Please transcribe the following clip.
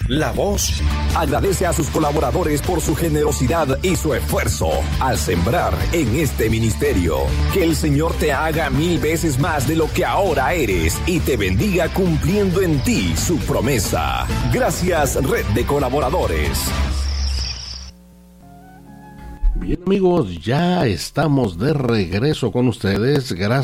La Voz agradece a sus colaboradores por su generosidad y su esfuerzo al sembrar en este ministerio. Que el Señor te haga 1000 veces más de lo que ahora eres y te bendiga cumpliendo en ti su promesa. Gracias, Red de Colaboradores. Bien, amigos, ya estamos de regreso con ustedes. Gracias.